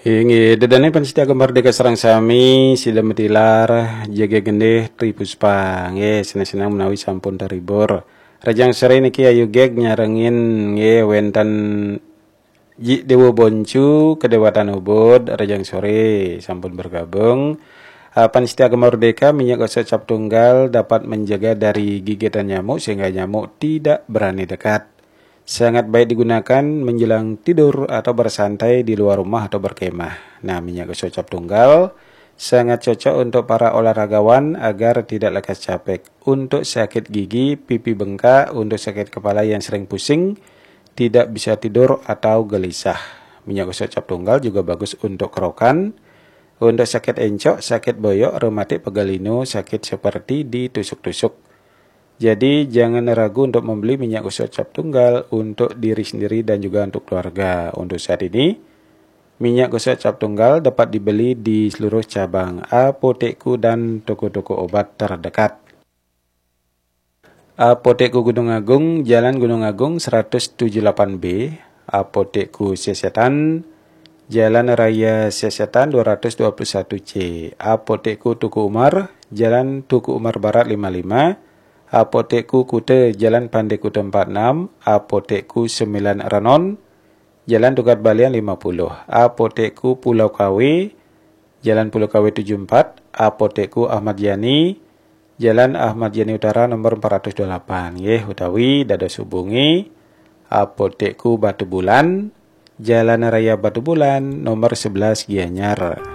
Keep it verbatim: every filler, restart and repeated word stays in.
Ingi dedane panstia gambar deka sarang sami sila metilar jaga gendeh tri puspa nge senang-senang menawi sampun taribor rajang sore niki ayu geg nyarengin nge wentan ji dewo boncu kedewatan ubud rajang sore sampun bergabung. Uh, Panstia Merdeka minyak gosok cap tunggal dapat menjaga dari gigitan nyamuk sehingga nyamuk tidak berani dekat. Sangat baik digunakan menjelang tidur atau bersantai di luar rumah atau berkemah. Nah, minyak gosok cap tunggal sangat cocok untuk para olahragawan agar tidak lekas capek. Untuk sakit gigi, pipi bengkak, untuk sakit kepala yang sering pusing, tidak bisa tidur atau gelisah. Minyak gosok cap tunggal juga bagus untuk kerokan. Untuk sakit encok, sakit boyok, reumatik, pegalinu, sakit seperti ditusuk-tusuk. Jadi jangan ragu untuk membeli minyak gosok cap tunggal untuk diri sendiri dan juga untuk keluarga. Untuk saat ini, minyak gosok cap tunggal dapat dibeli di seluruh cabang apotekku dan toko-toko obat terdekat. Apotekku Gunung Agung, Jalan Gunung Agung seratus tujuh puluh delapan B, Apotekku Sesetan, Jalan Raya Sesetan dua ratus dua puluh satu C, Apotekku Tuku Umar, Jalan Tuku Umar Barat lima puluh lima, Apotekku Kute, Jalan Pandai Kute empat puluh enam, Apotekku sembilan Ranon, Jalan Tugat Balian lima puluh, Apotekku Pulau K W, Jalan Pulau K W tujuh puluh empat, Apotekku Ahmad Yani, Jalan Ahmad Yani Utara nomor empat ratus dua puluh delapan, Yeh utawi dados hubungi Apotekku Batu Bulan, Jalan Raya Batu Bulan nomor sebelas Gianyar.